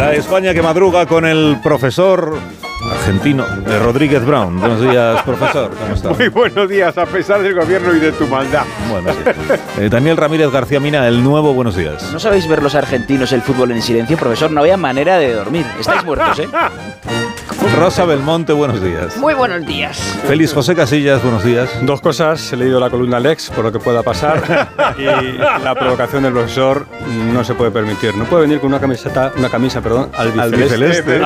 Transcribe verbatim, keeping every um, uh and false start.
La España que madruga con el profesor argentino eh, Rodríguez Brown. Buenos días, profesor. ¿Cómo está? Muy buenos días, a pesar del gobierno y de tu maldad. Bueno, sí. eh, Daniel Ramírez García Mina, el nuevo, buenos días. ¿No sabéis ver los argentinos el fútbol en silencio, profesor? No había manera de dormir. Estáis muertos, ¿eh? Rosa Belmonte, buenos días. Muy buenos días. Félix José Casillas, buenos días. Dos cosas, he leído la columna Lex por lo que pueda pasar y la provocación del profesor no se puede permitir. No puede venir con una camiseta, una camisa, perdón, albiceleste.